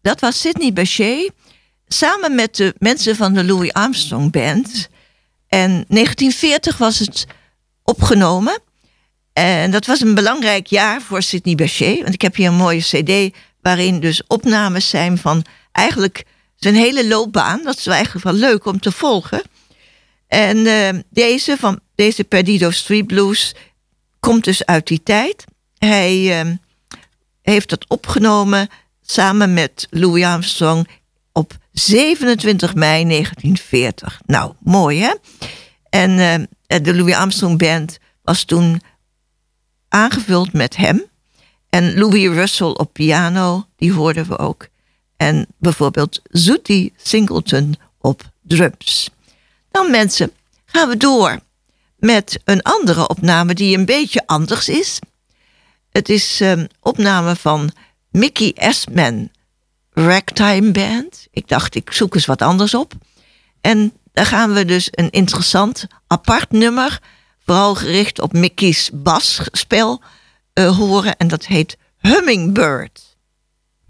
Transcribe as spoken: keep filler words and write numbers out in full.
dat was Sidney Bechet samen met de mensen van de Louis Armstrong Band. En negentien veertig was het opgenomen. En dat was een belangrijk jaar voor Sidney Bechet. Want ik heb hier een mooie cd waarin dus opnames zijn van eigenlijk zijn hele loopbaan. Dat is eigenlijk wel leuk om te volgen. En uh, deze, van, deze Perdido Street Blues komt dus uit die tijd. Hij uh, heeft dat opgenomen samen met Louis Armstrong op zevenentwintig mei negentien veertig. Nou, mooi hè? En uh, de Louis Armstrong Band was toen aangevuld met hem. En Louis Russell op piano, die hoorden we ook. En bijvoorbeeld Zooty Singleton op drums. Dan mensen, gaan we door met een andere opname die een beetje anders is. Het is een um, opname van Mickey Eastman Ragtime Band. Ik dacht, ik zoek eens wat anders op. En daar gaan we dus een interessant apart nummer, vooral gericht op Mickey's basspel, uh, horen. En dat heet Hummingbird.